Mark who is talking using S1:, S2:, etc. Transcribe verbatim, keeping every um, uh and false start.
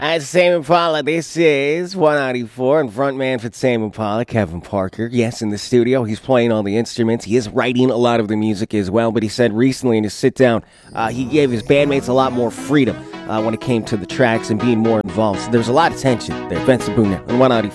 S1: As Tame Impala, this is one ninety-four, and frontman for Tame Impala, Kevin Parker. Yes, in the studio, he's playing all the instruments. He is writing a lot of the music as well, but he said recently in his sit-down, uh, he gave his bandmates a lot more freedom uh, when it came to the tracks and being more involved. So there's a lot of tension there. Benson Boone on one ninety-four.